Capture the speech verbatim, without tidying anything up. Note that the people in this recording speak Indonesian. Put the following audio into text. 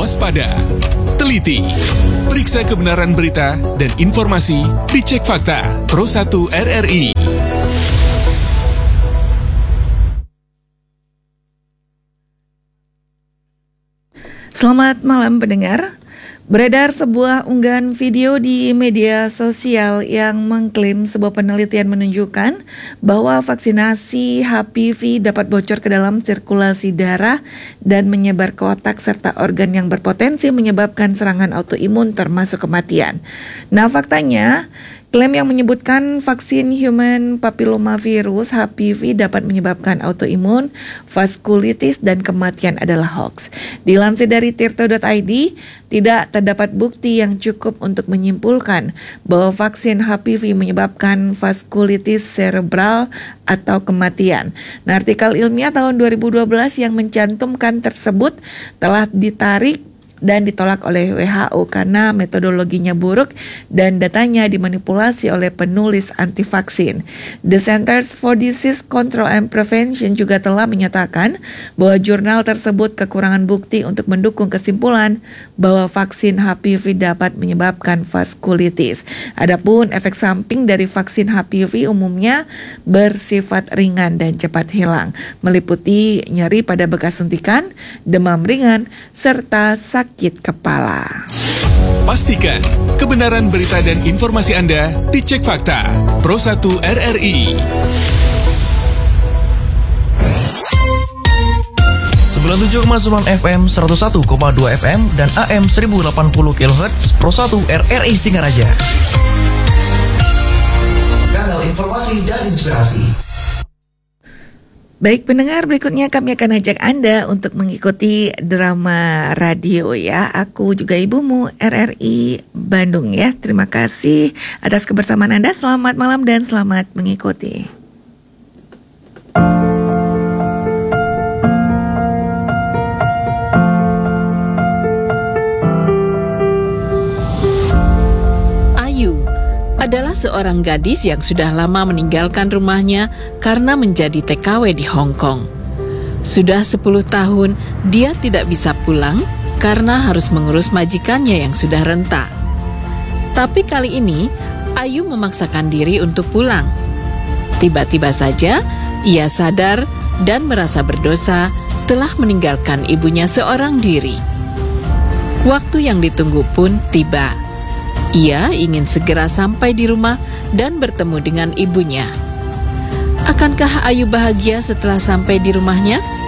waspada, teliti, periksa kebenaran berita dan informasi, dicek fakta. Pro satu R R I. Selamat malam pendengar. Beredar sebuah unggahan video di media sosial yang mengklaim sebuah penelitian menunjukkan bahwa vaksinasi H P V dapat bocor ke dalam sirkulasi darah dan menyebar ke otak serta organ yang berpotensi menyebabkan serangan autoimun termasuk kematian. Nah, faktanya klaim yang menyebutkan vaksin human papillomavirus H P V dapat menyebabkan autoimun, vaskulitis, dan kematian adalah hoax. Dilansir dari tirto dot i d, tidak terdapat bukti yang cukup untuk menyimpulkan bahwa vaksin H P V menyebabkan vaskulitis cerebral atau kematian. Nah, artikel ilmiah tahun dua ribu dua belas yang mencantumkan tersebut telah ditarik dan ditolak oleh W H O karena metodologinya buruk dan datanya dimanipulasi oleh penulis anti vaksin. The Centers for Disease Control and Prevention juga telah menyatakan bahwa jurnal tersebut kekurangan bukti untuk mendukung kesimpulan bahwa vaksin H P V dapat menyebabkan vaskulitis. Adapun efek samping dari vaksin H P V umumnya bersifat ringan dan cepat hilang, meliputi nyeri pada bekas suntikan, demam ringan, serta sakit sakit kepala. Pastikan kebenaran berita dan informasi Anda dicek fakta. Pro satu R R I. sembilan puluh tujuh koma sembilan F M, seratus satu koma dua F M, dan A M seribu delapan puluh kilohertz Pro satu R R I Singaraja. Kanal informasi dan inspirasi. Baik pendengar, berikutnya kami akan ajak Anda untuk mengikuti drama radio ya. Aku juga ibumu R R I Bandung ya. Terima kasih atas kebersamaan Anda. Selamat malam dan selamat mengikuti. Adalah seorang gadis yang sudah lama meninggalkan rumahnya karena menjadi T K W di Hong Kong. Sudah sepuluh tahun dia tidak bisa pulang karena harus mengurus majikannya yang sudah renta. Tapi kali ini Ayu memaksakan diri untuk pulang. Tiba-tiba saja ia sadar dan merasa berdosa telah meninggalkan ibunya seorang diri. Waktu yang ditunggu pun tiba. Ia ingin segera sampai di rumah dan bertemu dengan ibunya. Akankah Ayu bahagia setelah sampai di rumahnya?